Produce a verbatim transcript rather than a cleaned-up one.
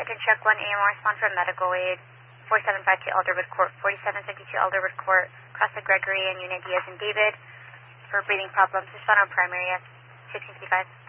Captain Chuck one A M R, respond for medical aid, four seven five two Alderwood Court, forty-seven fifty-two Alderwood Court, Costa Gregory and Unit Diaz and David for breathing problems. Respond on primary, yes, sixteen fifty-five.